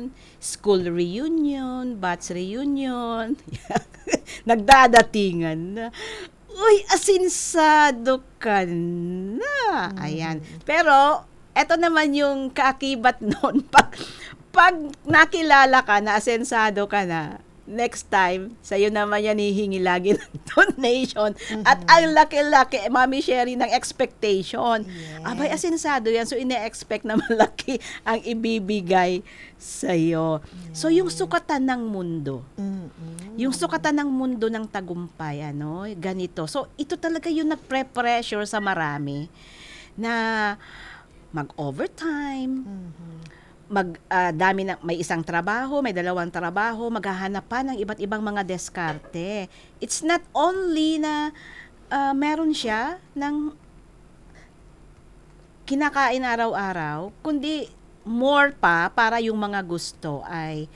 reunion, school reunion, batch reunion, nagdadatingan na. Uy, asinsado ka na. Ayan. Pero, eto naman yung kaakibat noon. Pag nakilala ka na, asensado ka na, next time, sa'yo naman yan hihingi lagi ng donation. At ang laki-laki, Mami Sherry, ng expectation. Yes. Abay, asensado yan. So, ine-expect na malaki ang ibibigay sa'yo. So, yung sukatan ng mundo. Yung sukatan ng mundo ng tagumpay, ganito. So, ito talaga yung nagpre-pressure sa marami na mag-overtime, dami na, may isang trabaho, may dalawang trabaho, maghahanap pa ng iba't ibang mga diskarte. It's not only na meron siya ng kinakain araw-araw, kundi more pa para yung mga gusto ay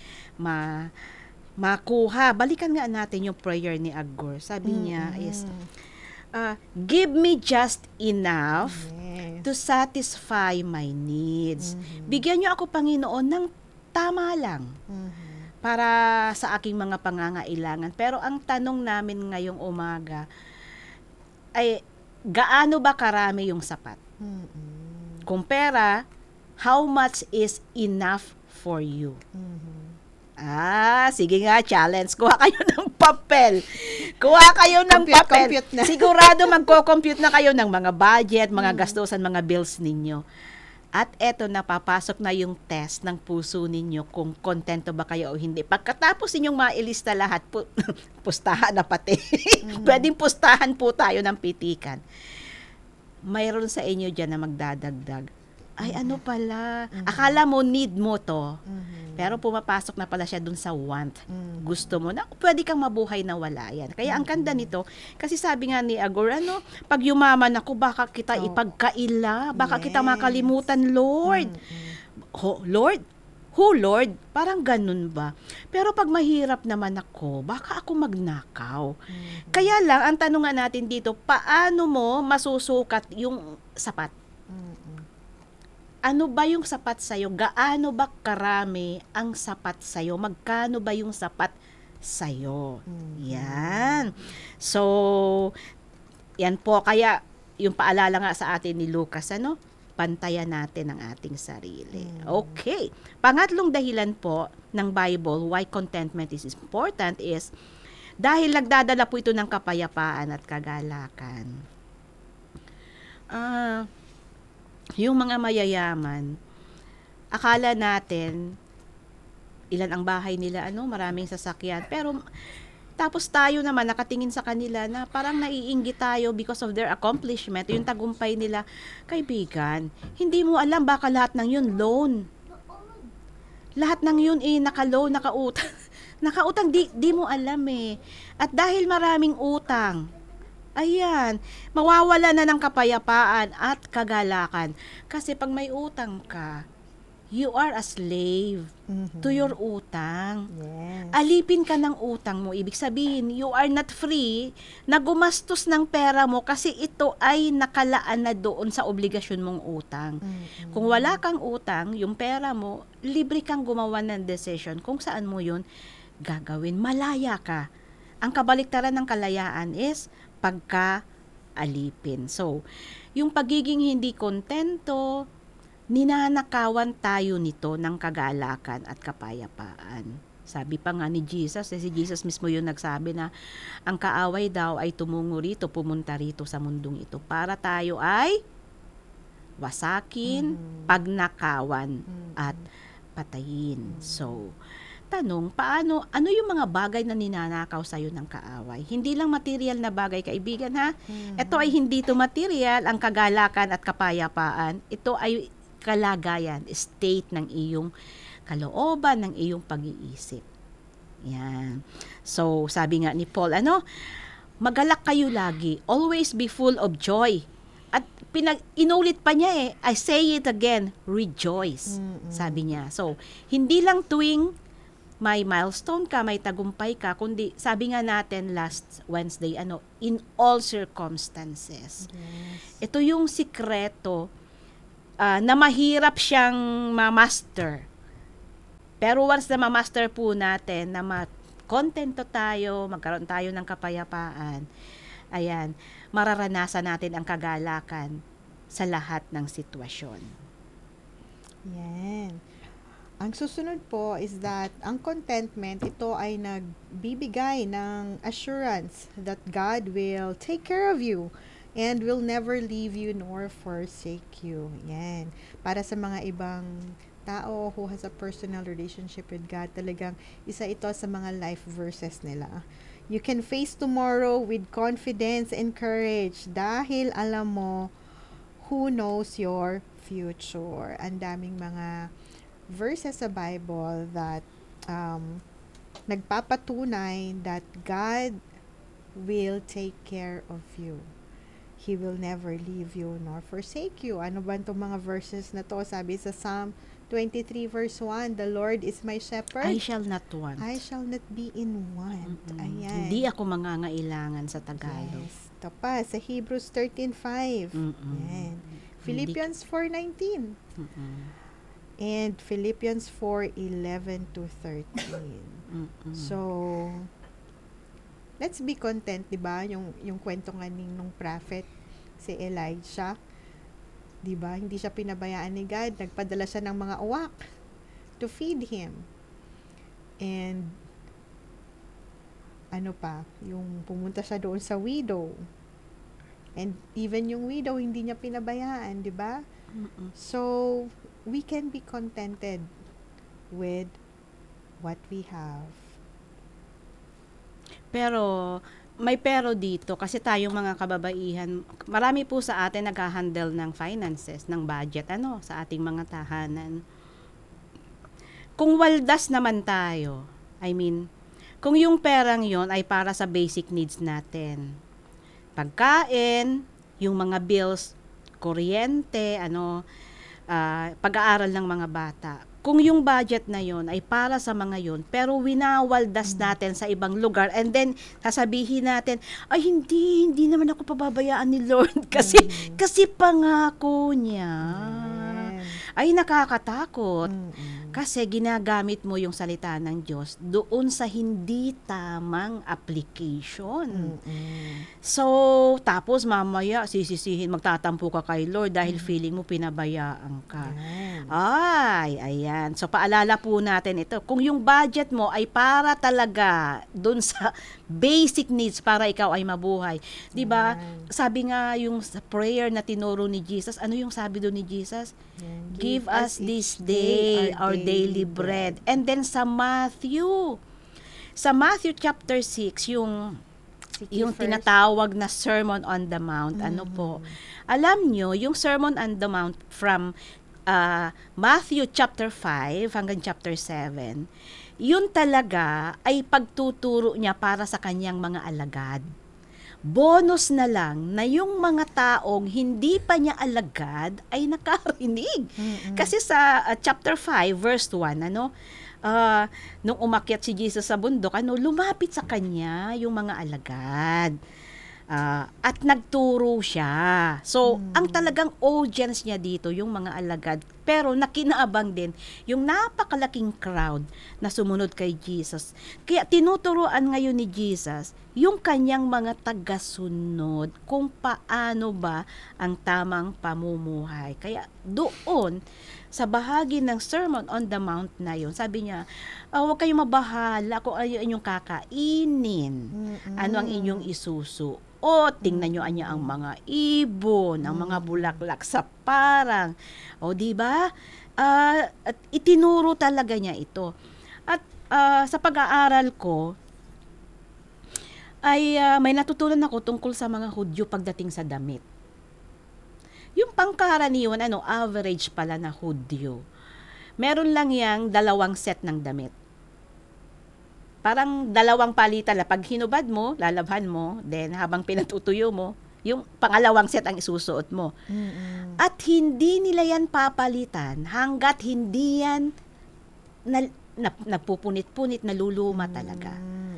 makuha. Balikan nga natin yung prayer ni Agur. Sabi niya is, give me just enough to satisfy my needs. Bigyan niyo ako, Panginoon, ng tama lang para sa aking mga pangangailangan. Pero ang tanong namin ngayong umaga ay, gaano ba karami yung sapat? Kung pera, how much is enough for you? Sige nga, challenge. Kuha kayo ng papel. Kuha kayo ng papel. Compute na. Sigurado magko-compute na kayo ng mga budget, mga gastusan, mga bills ninyo. At eto na, papasok na yung test ng puso ninyo kung kontento ba kayo o hindi. Pagkatapos ninyong mailista lahat, pustahan na pati. Pwedeng pustahan po tayo ng pitikan. Mayroon sa inyo dyan na magdadagdag. Ay, ano pala? Akala mo need mo to. Pero pumapasok na pala siya dun sa want. Gusto mo na, pwede kang mabuhay na wala yan. Kaya ang ganda nito, kasi sabi nga ni Agur, pag yumaman ako, baka kita ipagkaila, baka kita makalimutan, Lord. Lord? Who, Lord? Parang ganun ba? Pero pag mahirap naman ako, baka ako magnakaw. Kaya lang, ang tanong nga natin dito, paano mo masusukat yung sapat? Ano ba yung sapat sa'yo? Gaano ba karami ang sapat sa'yo? Magkano ba yung sapat sa'yo? Yan. So, yan po. Kaya, yung paalala nga sa atin ni Lucas, pantayan natin ang ating sarili. Okay. Pangatlong dahilan po ng Bible why contentment is important is dahil nagdadala po ito ng kapayapaan at kagalakan. Yung mga mayayaman, akala natin, ilan ang bahay nila, maraming sasakyan. Pero, tapos tayo naman, nakatingin sa kanila na parang naiinggit tayo because of their accomplishment, yung tagumpay nila. Kaibigan, hindi mo alam, baka lahat ng yun, loan. Lahat ng yun, naka-loan, naka-utang. Naka-utang, di mo alam At dahil maraming utang, ayan, mawawala na ng kapayapaan at kagalakan. Kasi pag may utang ka, you are a slave to your utang. Yes. Alipin ka ng utang mo. Ibig sabihin, you are not free na gumastos ng pera mo kasi ito ay nakalaan na doon sa obligasyon mong utang. Kung wala kang utang, yung pera mo, libre kang gumawa ng decision kung saan mo yun gagawin. Malaya ka. Ang kabaliktaran ng kalayaan is pagka-alipin. So, yung pagiging hindi kontento, ninanakawan tayo nito ng kagalakan at kapayapaan. Sabi pa nga ni Jesus, si Jesus mismo yung nagsabi na ang kaaway daw ay tumungo rito, pumunta rito sa mundong ito para tayo ay wasakin, pagnakawan at patayin. So, tanong, ano yung mga bagay na ninanakaw sa'yo ng kaaway? Hindi lang material na bagay, kaibigan, ha? Ito ay hindi to material, ang kagalakan at kapayapaan. Ito ay kalagayan, state ng iyong kalooban, ng iyong pag-iisip. Yan. So, sabi nga ni Paul, magalak kayo lagi. Always be full of joy. At inulit pa niya I say it again, rejoice. Sabi niya. So, hindi lang tuwing may milestone ka, may tagumpay ka, kundi sabi nga natin last Wednesday, in all circumstances. Yes. Ito yung sikreto na mahirap siyang ma-master. Pero once na ma-master po natin na kontento tayo, magkaroon tayo ng kapayapaan, ayan, mararanasan natin ang kagalakan sa lahat ng sitwasyon. Yan. Ang susunod po is that ang contentment, ito ay nagbibigay ng assurance that God will take care of you and will never leave you nor forsake you. Yan. Para sa mga ibang tao who has a personal relationship with God, talagang isa ito sa mga life verses nila. You can face tomorrow with confidence and courage dahil alam mo who knows your future. Ang daming mga verses sa Bible that nagpapatunay that God will take care of you. He will never leave you nor forsake you. Ano ba itong mga verses na to? Sabi sa Psalm 23 verse 1, the Lord is my shepherd. I shall not want. I shall not be in want. Ayan. Hindi ako mangangailangan sa Tagalog. Yes. Ito pa, sa Hebrews 13:5. Ayan. Philippians 4:19. And Philippians 4:11 to 13. So, let's be content, 'di ba? Yung kwento nga nung prophet si Elijah, 'di ba? Hindi siya pinabayaan ni God, nagpadala siya ng mga uwak to feed him. And ano pa, yung pumunta siya doon sa widow. And even yung widow hindi niya pinabayaan, 'di ba? So, we can be contented with what we have. Pero, may pero dito, kasi tayong mga kababaihan, marami po sa atin nag-handle ng finances, ng budget, sa ating mga tahanan. Kung waldas naman tayo, kung yung perang yon ay para sa basic needs natin, pagkain, yung mga bills, kuryente, pag-aaral ng mga bata. Kung yung budget na yon ay para sa mga yon, pero winawaldas natin sa ibang lugar, and then sasabihin natin, ay hindi naman ako pababayaan ni Lord kasi pangako niya. Ay nakakatakot. Kasi ginagamit mo yung salita ng Diyos doon sa hindi tamang application. So, tapos mamaya sisisihin, magtatampo ka kay Lord dahil feeling mo pinabayaan ka. Ay, ayan. So, paalala po natin ito. Kung yung budget mo ay para talaga doon sa basic needs para ikaw ay mabuhay. 'Di ba? Sabi nga yung prayer na tinuro ni Jesus, ano yung sabi doon ni Jesus? Give us this day our daily bread. And then sa Matthew chapter 6, yung tinatawag na Sermon on the Mount, alam nyo, yung Sermon on the Mount from Matthew chapter 5 hanggang chapter 7, yun talaga ay pagtuturo niya para sa kanyang mga alagad. Bonus na lang na yung mga taong hindi pa niya alagad ay nakarinig. Kasi sa chapter 5 verse 1, nung umakyat si Jesus sa bundok, lumapit sa kanya yung mga alagad. At nagturo siya. So, ang talagang audience niya dito, yung mga alagad, pero nakinaabang din yung napakalaking crowd na sumunod kay Jesus. Kaya tinuturuan ngayon ni Jesus yung kanyang mga tagasunod kung paano ba ang tamang pamumuhay. Kaya doon, sa bahagi ng Sermon on the Mount na yun, sabi niya, huwag kayong mabahala kung ano inyong kakainin, ano ang inyong isuso. O, tingnan nyo ang mga ibon, ang mga bulaklak sa parang. O, di ba? At itinuro talaga niya ito. At sa pag-aaral ko, ay may natutunan ako tungkol sa mga Hudyo pagdating sa damit. Yung pangkaraniwan, average pala na Hudyo, meron lang yang 2 set ng damit. Parang 2 palitan na pag hinubad mo, lalabhan mo, then habang pinatutuyo mo, yung pangalawang set ang isusuot mo. At hindi nila yan papalitan hanggat hindi yan napupunit-punit, naluluma talaga.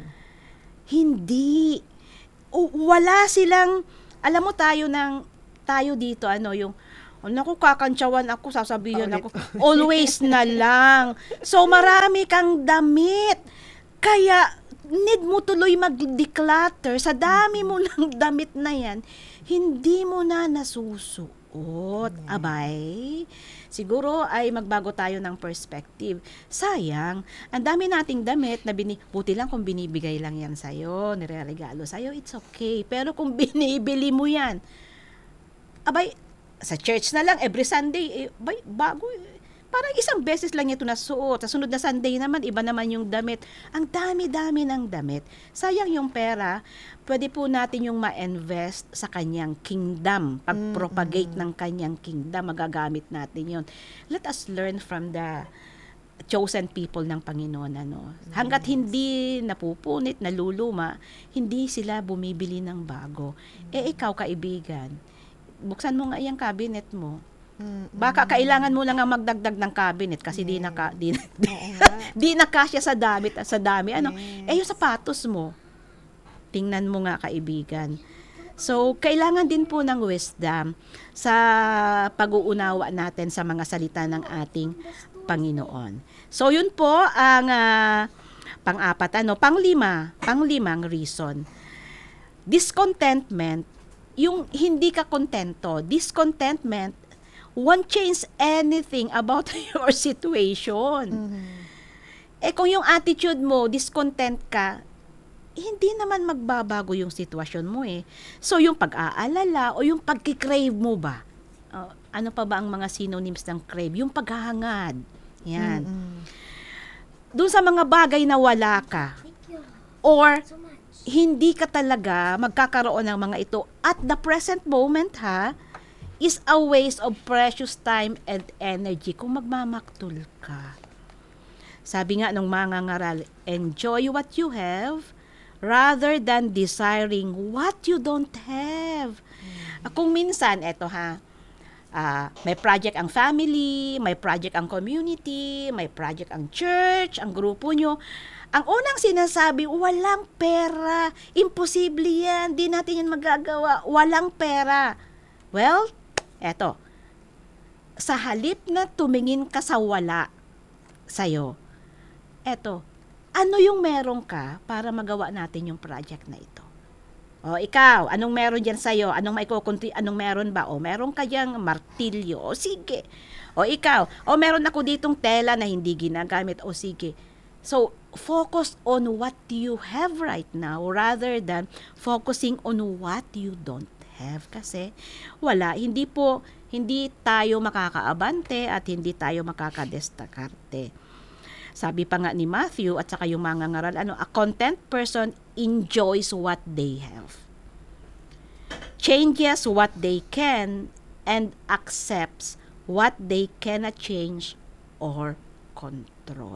Hindi. Wala silang, alam mo tayo dito, yung Naku, kakantsawan ako, sasabihin Paulit. ako, always na lang. So, marami kang damit. Kaya, need mo tuloy mag-declutter. Sa dami mo ng damit na yan, hindi mo na nasusuot. Abay, siguro ay magbago tayo ng perspective. Sayang, ang dami nating damit na buti lang kung binibigay lang yan sa'yo, nireregalo sa'yo, it's okay. Pero kung binibili mo yan, abay, sa church na lang, every Sunday, abay, bago, parang isang beses lang ito nasuot. Sa sunod na Sunday naman, iba naman yung damit. Ang dami-dami ng damit. Sayang yung pera, pwede po natin yung ma-invest sa kanyang kingdom. Pag-propagate ng kanyang kingdom, magagamit natin yon. Let us learn from the chosen people ng Panginoon. Hanggat hindi napupunit, naluluma, hindi sila bumibili ng bago. Ikaw, kaibigan, buksan mo nga yung cabinet mo. Baka kailangan mo lang nga magdagdag ng cabinet kasi di Oo nga. di nakasya sa dami. Yes. Yung sapatos mo. Tingnan mo nga, kaibigan. So, kailangan din po ng wisdom sa pag-uunawa natin sa mga salita ng ating Panginoon. So, yun po ang pang-apat, panglimang reason. Discontentment, yung hindi ka kontento, discontentment won't change anything about your situation. Kung yung attitude mo, discontent ka, hindi naman magbabago yung sitwasyon mo eh. So, yung pag-aalala o yung pagkikrave mo ba? Ano pa ba ang mga synonyms ng crave? Yung paghahangad. Yan. Doon sa mga bagay na wala ka. Or, hindi ka talaga magkakaroon ng mga ito at the present moment is a waste of precious time and energy kung magmamaktol ka. Sabi nga nung mga ngaral, enjoy what you have rather than desiring what you don't have. Kung minsan, may project ang family, may project ang community, may project ang church, ang grupo nyo. Ang unang sinasabi, walang pera. Imposible yan. Di natin yan magagawa. Walang pera. Well, sa halip na tumingin ka sa wala sa'yo, ano yung meron ka para magawa natin yung project na ito? O, ikaw, anong meron dyan sa'yo? Anong meron ba? O, meron ka dyang martilyo? O, sige. O, ikaw, meron ako ditong tela na hindi ginagamit. O, sige. So, focus on what you have right now rather than focusing on what you don't have. Kasi, hindi tayo makakaabante at hindi tayo makakadestakarte. Sabi pa nga ni Matthew at saka yung mga ngaral, a content person enjoys what they have, changes what they can, and accepts what they cannot change or control.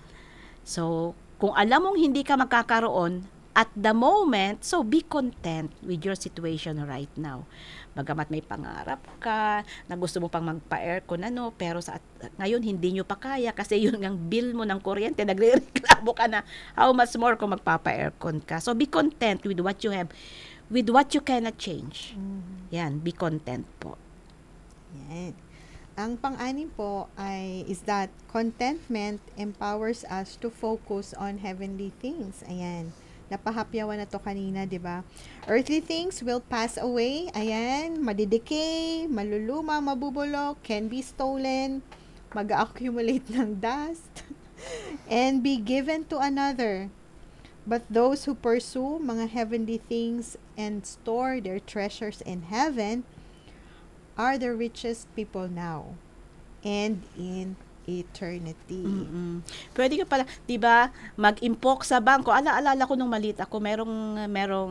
So, kung alam mong hindi ka magkakaroon at the moment, so be content with your situation right now. Bagamat may pangarap ka, na gusto mo pang magpa-aircon, pero ngayon hindi nyo pa kaya kasi yun ang bill mo ng kuryente, nagre-reklamo ka na, how much more kung magpapa-aircon ka. So, be content with what you have, with what you cannot change. Yan, be content po. Yan. Ang pang-anim po is that contentment empowers us to focus on heavenly things. Ayan. Napahapyawan na to kanina, di ba? Earthly things will pass away. Ayan. Madidecay, maluluma, mabubulok, can be stolen, mag-accumulate ng dust, and be given to another. But those who pursue mga heavenly things and store their treasures in heaven are the richest people now and in eternity. Pwede ka pala, 'di ba, mag-impok sa bangko. Alala ko nung maliit ako, merong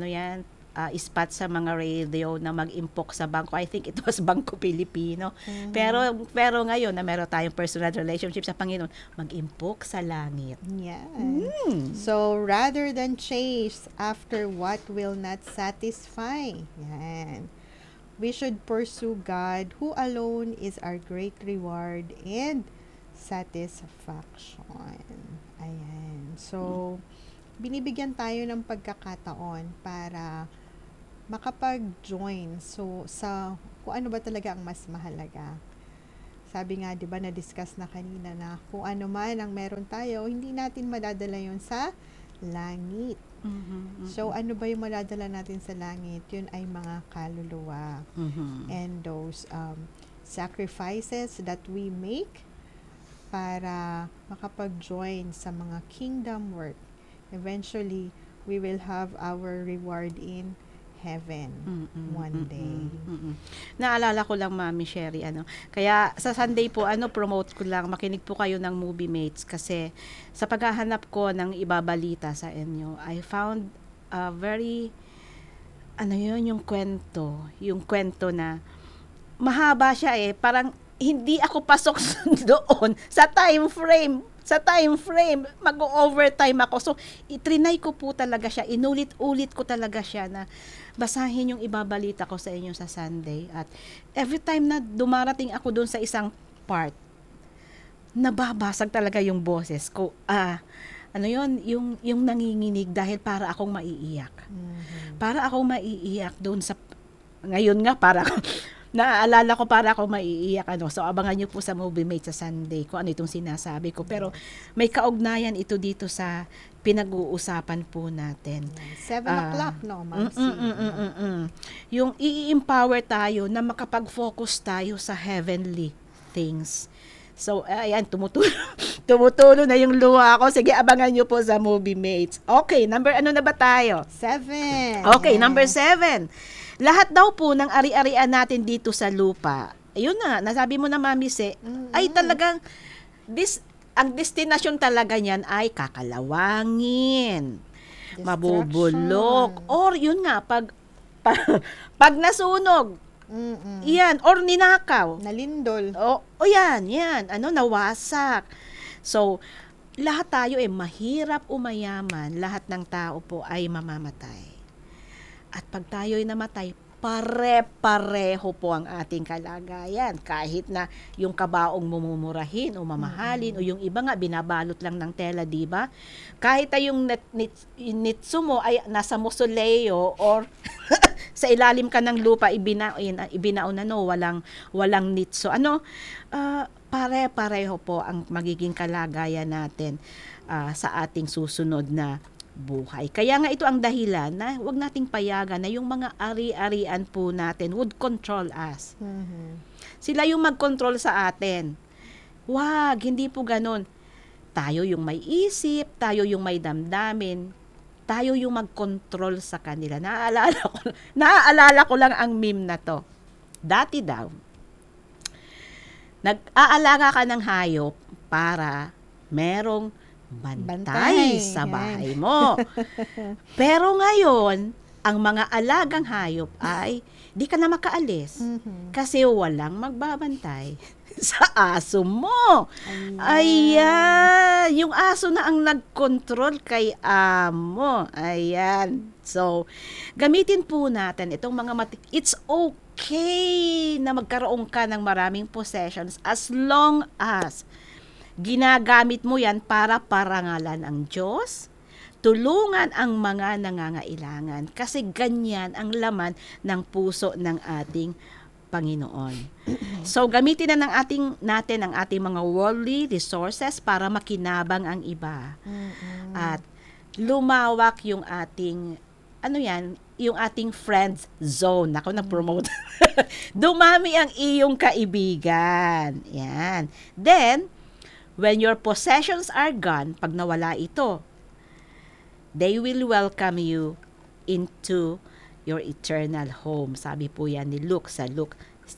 spot sa mga radio na mag-impok sa bangko. I think it was Bangko Pilipino. Pero ngayon na meron tayong personal relationship sa Panginoon, mag-impok sa langit. Yeah. So rather than chase after what will not satisfy, yan, we should pursue God who alone is our great reward and satisfaction. Ayan. So, binibigyan tayo ng pagkakataon para makapag-join sa kung ano ba talaga ang mas mahalaga. Sabi nga, di ba, na-discuss na kanina na kung ano man ang meron tayo, hindi natin madadala yon sa langit. So, ano ba yung madadala natin sa langit? Yun ay mga kaluluwa. And those sacrifices that we make para makapag-join sa mga kingdom work. Eventually, we will have our reward in heaven one day. Naalala ko lang, Mami Sherry, kaya sa Sunday po, promote ko lang, makinig po kayo ng Movie Mates kasi sa paghahanap ko ng ibabalita sa inyo, I found a very, yung kwento na mahaba siya parang hindi ako pasok doon sa time frame. Mag-overtime ako. So, itrinay ko po talaga siya. Inulit-ulit ko talaga siya na basahin yung ibabalita ko sa inyo sa Sunday. At every time na dumarating ako doon sa isang part, nababasag talaga yung boses ko. Yung nanginginig dahil para akong maiiyak. Para akong maiiyak doon sa, ngayon nga, naaalala ko para ako maiiyak. So, abangan nyo po sa Movie Mate sa Sunday kung ano itong sinasabi ko. Pero, may kaugnayan ito dito sa pinag-uusapan po natin. 7 o'clock, no, Ma'am C? Yung i-empower tayo na makapag-focus tayo sa heavenly things. So, ayan, tumutulo na yung luha ko. Sige, abangan nyo po sa Movie Mates. Okay, ano na ba tayo? 7. Okay, number 7. Lahat daw po ng ari-arian natin dito sa lupa, ayun na, nasabi mo na, Mami Se, ay talagang, ang destinasyon talaga niyan ay kakalawangin, mabubulok, or yun nga, pag nasunog, yan, or ninakaw, nalindol, yan, nawasak. So, lahat tayo mahirap umayaman, lahat ng tao po ay mamamatay. At pag tayo'y namatay, pare-pareho po ang ating kalagayan. Kahit na yung kabaong mumumurahin o mamahalin, o yung iba nga binabalot lang ng tela, di ba? Kahit ay yung nitso mo ay nasa mausoleo or sa ilalim ka ng lupa, ibinaon walang nitso. Pare-pareho po ang magiging kalagayan natin sa ating susunod na buhay. Kaya nga ito ang dahilan na huwag nating payagan na yung mga ari-arian po natin would control us. Sila yung mag-control sa atin. Wag, hindi po ganun. Tayo yung may isip, tayo yung may damdamin, tayo yung mag-control sa kanila. Naaalala ko lang ang meme na to. Dati daw, nag-aalaga ka ng hayop para merong bantay sa bahay mo. Pero ngayon, ang mga alagang hayop ay di ka na makaalis kasi walang magbabantay sa aso mo. Ayan. Yung aso na ang nag-control kay amo. Ayan. So, gamitin po natin itong mga it's okay na magkaroon ka ng maraming possessions as long as ginagamit mo yan para parangalan ang Diyos, tulungan ang mga nangangailangan. Kasi ganyan ang laman ng puso ng ating Panginoon. So, gamitin na natin ang ating mga worldly resources para makinabang ang iba. At lumawak yung ating, yung ating friends zone. Ako nag-promote. Dumami ang iyong kaibigan. Yan. Then, when your possessions are gone, pag nawala ito, they will welcome you into your eternal home. Sabi po yan ni Luke sa Luke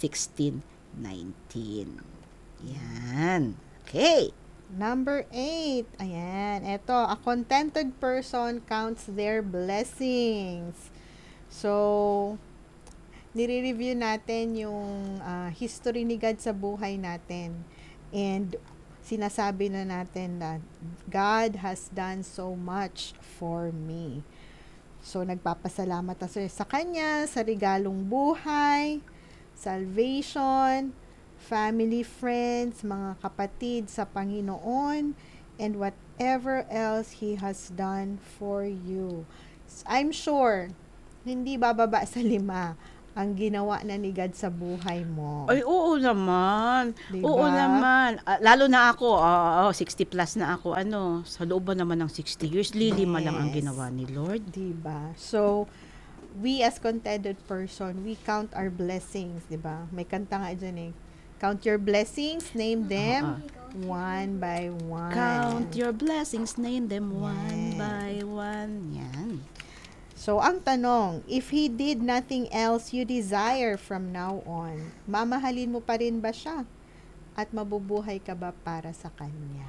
16:19. Yan. Okay. Number 8. Ayan. Ito, a contented person counts their blessings. So, nire-review natin yung history ni God sa buhay natin. And sinasabi na natin na God has done so much for me. So, nagpapasalamat tayo sa Kanya, sa regalong buhay, salvation, family, friends, mga kapatid sa Panginoon, and whatever else He has done for you. I'm sure, hindi bababa sa 5 ang ginawa na ni God sa buhay mo. Ay, oo naman. Diba? Oo naman. Lalo na ako, 60 plus na ako. Sa loob ba naman ng 60 years, lilima lang ang Yes. ginawa ni Lord. Diba? So, we as contented person, we count our blessings, diba? May kanta nga dyan eh. Count your blessings, name them one by one. Count your blessings, name them one Yes. by one. Yan. So, ang tanong, if He did nothing else you desire from now on, mamahalin mo pa rin ba siya? At mabubuhay ka ba para sa Kanya?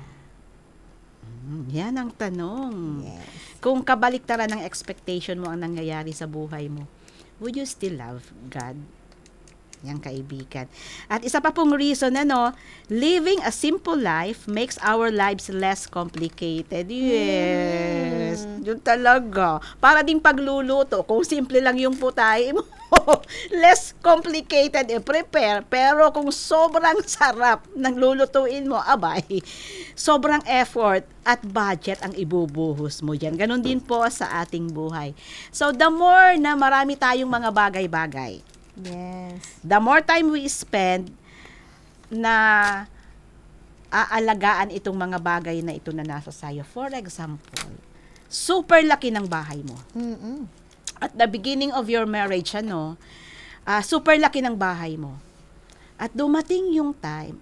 Yan ang tanong. Yes. Kung kabaliktaran ng expectation mo ang nangyayari sa buhay mo, would you still love God? Yan, kaibigan. At isa pa pong reason, living a simple life makes our lives less complicated. Yes. Yun talaga. Para din pagluluto, kung simple lang yung putahe mo, less complicated prepare. Pero kung sobrang sarap ng lulutuin mo, abay, sobrang effort at budget ang ibubuhos mo dyan. Ganon din po sa ating buhay. So, the more na marami tayong mga bagay-bagay, Yes. the more time we spend na aalagaan itong mga bagay na ito na nasa sayo. For example, super laki ng bahay mo. Mm-mm. At the beginning of your marriage, super laki ng bahay mo. At dumating yung time,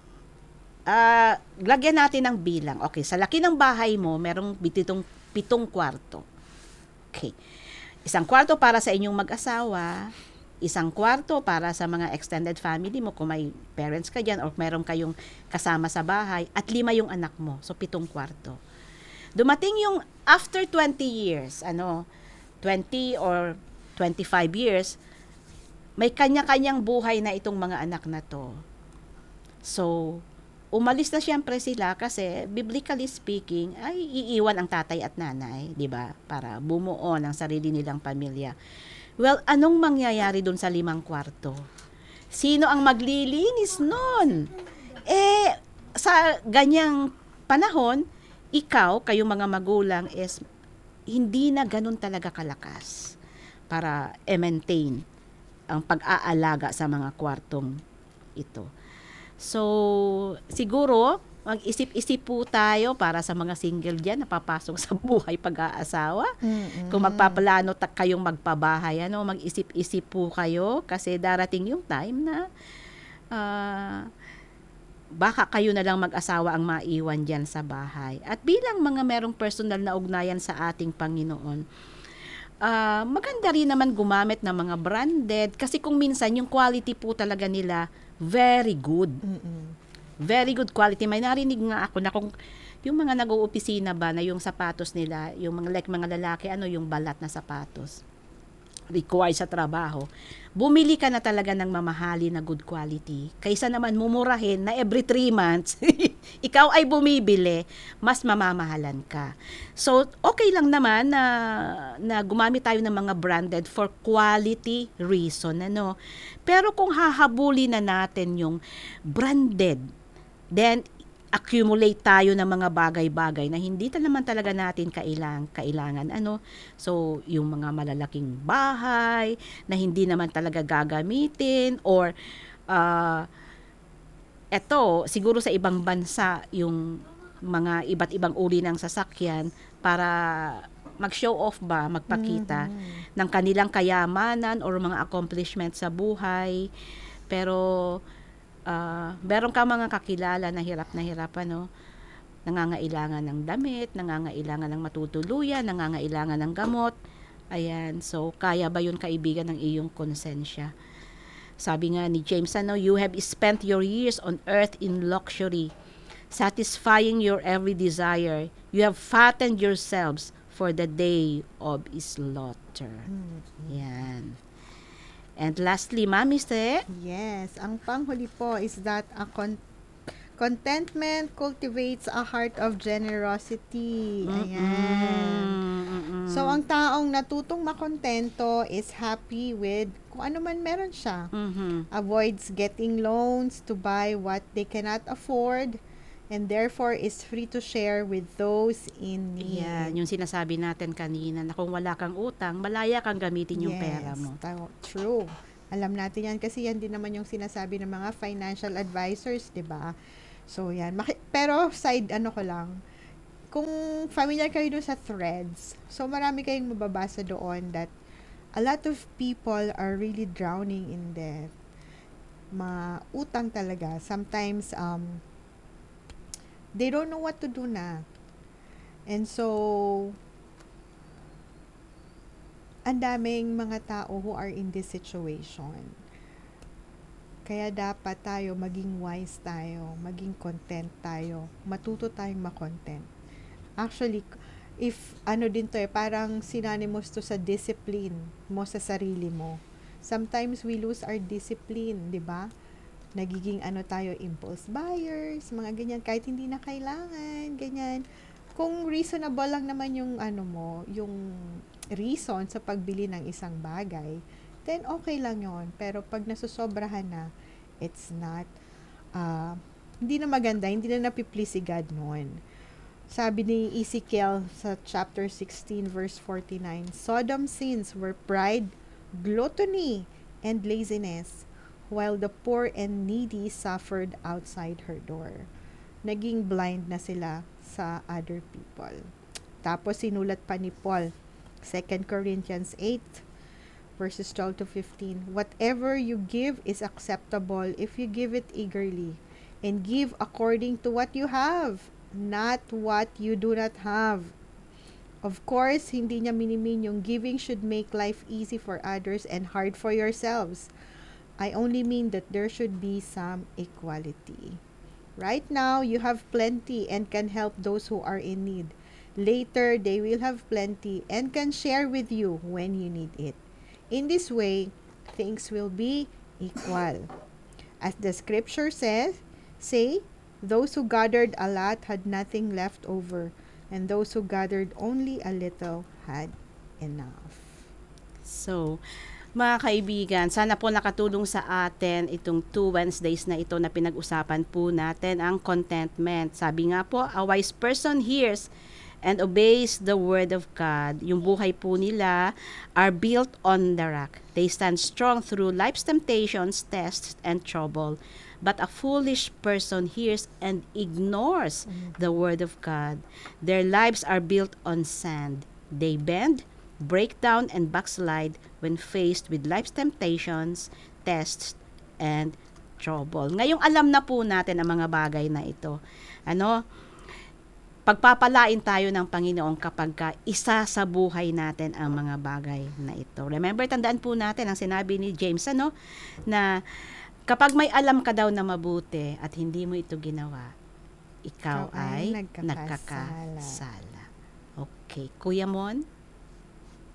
lagyan natin ng bilang. Okay, sa laki ng bahay mo, merong pitong kwarto. Okay. Isang kwarto para sa inyong mag-asawa, isang kwarto para sa mga extended family mo kung may parents ka dyan or meron kayong kasama sa bahay, at 5 yung anak mo. So, 7 kwarto. Dumating yung after 20 years, 20 or 25 years, may kanya-kanyang buhay na itong mga anak na to. So, umalis na siyempre sila kasi biblically speaking ay iiwan ang tatay at nanay, 'di ba? Para bumuo ng sarili nilang pamilya. Well, anong mangyayari dun sa 5 kwarto? Sino ang maglilinis nun? Sa ganyang panahon, kayong mga magulang is hindi na ganun talaga kalakas para i-maintain ang pag-aalaga sa mga kwartong ito. So, siguro, mag-isip-isip po tayo para sa mga single dyan na papasok sa buhay pag-aasawa. Mm-mm. Kung magpaplano kayong magpabahay, mag-isip-isip po kayo kasi darating yung time na baka kayo na lang mag-asawa ang maiwan dyan sa bahay. At bilang mga merong personal na ugnayan sa ating Panginoon, maganda rin naman gumamit ng mga branded kasi kung minsan yung quality po talaga nila very good. Mm-mm. Very good quality. May narinig nga ako na kung yung mga nag-uopisina ba na yung sapatos nila, yung mga lalaki, yung balat na sapatos required sa trabaho, bumili ka na talaga ng mamahali na good quality. Kaysa naman mumurahin na every 3 months, ikaw ay bumibili, mas mamamahalan ka. So, okay lang naman na gumamit tayo ng mga branded for quality reason. Pero kung hahabulin na natin yung branded, then accumulate tayo ng mga bagay-bagay na hindi naman talaga natin kailangan. So, yung mga malalaking bahay na hindi naman talaga gagamitin or eto, siguro sa ibang bansa yung mga iba't ibang uri ng sasakyan para mag-show off ba, magpakita ng kanilang kayamanan or mga accomplishment sa buhay. Pero meron ka mga kakilala na hirap, nangangailangan ng damit, nangangailangan ng matutuluyan, nangangailangan ng gamot. Ayan, so kaya ba yun, kaibigan, ng iyong konsensya? Sabi nga ni James, you have spent your years on earth in luxury, satisfying your every desire. You have fattened yourselves for the day of slaughter. Yan. And lastly, Mami Ste, Yes, ang panghuli po is that a contentment cultivates a heart of generosity. Ayan. So, ang taong natutong makontento is happy with kung ano man meron siya. Avoids getting loans to buy what they cannot afford and therefore is free to share with those in need. yan, yung sinasabi natin kanina na kung wala kang utang, malaya kang gamitin yung pera mo. True. Alam natin yan kasi yan din naman yung sinasabi ng mga financial advisors, 'di ba? So yan. Pero side ano ko lang, kung familiar kayo dun sa threads, so marami kayong mababasa doon that a lot of people are really drowning in debt. Utang talaga. Sometimes, they don't know what to do na. And so, ang daming mga tao who are in this situation. Kaya dapat tayo maging wise tayo, maging content tayo, matuto tayong makontent. Actually, if ano din to parang synonymous to sa discipline mo sa sarili mo. Sometimes we lose our discipline, di ba? Nagiging ano tayo, impulse buyers, mga ganyan, kahit hindi na kailangan, ganyan. Kung reasonable lang naman yung ano mo, yung reason sa pagbili ng isang bagay, then okay lang yon. Pero pag nasusobrahan na, it's not, hindi na maganda, hindi na napiplease si God noon. Sabi ni Ezekiel sa chapter 16 verse 49, Sodom's sins were pride, gluttony, and laziness, while the poor and needy suffered outside her door. Naging blind na sila sa other people. Tapos sinulat pa ni Paul, 2 Corinthians 8, verses 12 to 15, Whatever you give is acceptable if you give it eagerly, and give according to what you have, not what you do not have. Of course, hindi niya minimin yung giving should make life easy for others and hard for yourselves. I only mean that there should be some equality. Right now, you have plenty and can help those who are in need. Later, they will have plenty and can share with you when you need it. In this way, things will be equal. As the scripture says, those who gathered a lot had nothing left over, and those who gathered only a little had enough. So, mga kaibigan, sana po nakatulong sa atin itong 2 Wednesdays na ito na pinag-usapan po natin ang contentment. Sabi nga po, a wise person hears and obeys the word of God. Yung buhay po nila are built on the rock. They stand strong through life's temptations, tests, and trouble. But a foolish person hears and ignores the word of God. Their lives are built on sand. They bend, break down, and backslide when faced with life's temptations, tests, and trouble. Ngayong alam na po natin ang mga bagay na ito. Pagpapalain tayo ng Panginoon kapag isa sa buhay natin ang mga bagay na ito. Remember, tandaan po natin ang sinabi ni James, na kapag may alam ka daw na mabuti at hindi mo ito ginawa, ikaw ay nagkakasala. Okay. Kuya Mon?